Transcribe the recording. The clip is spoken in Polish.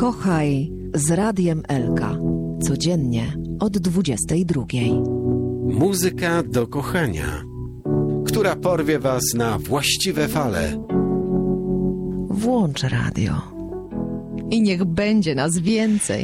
Kochaj z Radiem Elka. Codziennie od 22. Muzyka do kochania, która porwie was na właściwe fale. Włącz radio. I niech będzie nas więcej.